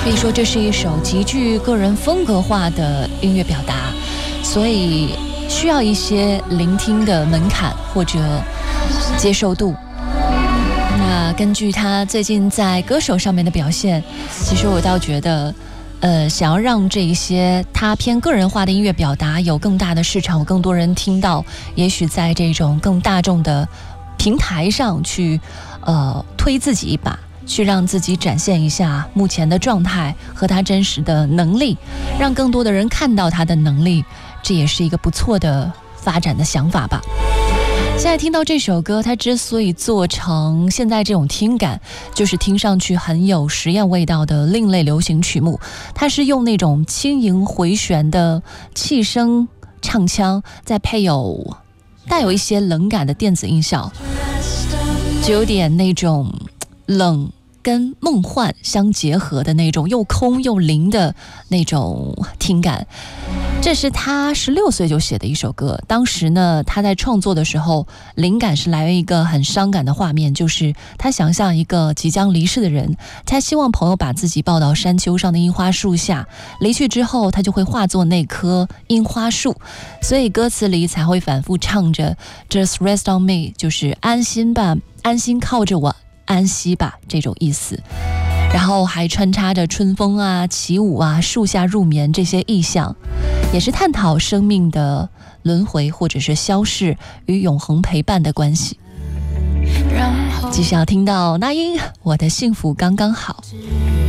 可以说这是一首极具个人风格化的音乐表达，所以需要一些聆听的门槛或者接受度。那根据他最近在歌手上面的表现，其实我倒觉得想要让这一些他偏个人化的音乐表达有更大的市场，有更多人听到，也许在这种更大众的平台上去推自己一把，去让自己展现一下目前的状态和他真实的能力，让更多的人看到他的能力，这也是一个不错的发展的想法吧。现在听到这首歌，它之所以做成现在这种听感，就是听上去很有实验味道的另类流行曲目。它是用那种轻盈回旋的气声唱腔，再配有带有一些冷感的电子音效，就有点那种冷跟梦幻相结合的那种又空又灵的那种听感。这是他16岁就写的一首歌，当时呢，他在创作的时候，灵感是来源一个很伤感的画面，就是他想象一个即将离世的人，他希望朋友把自己抱到山丘上的樱花树下，离去之后，他就会化作那棵樱花树，所以歌词里才会反复唱着 Just rest on me， 就是安心吧，安心靠着我，安息吧，这种意思。然后还穿插着春风啊、起舞啊、树下入眠这些意象，也是探讨生命的轮回或者是消逝与永恒陪伴的关系。继续要听到那英，我的幸福刚刚好。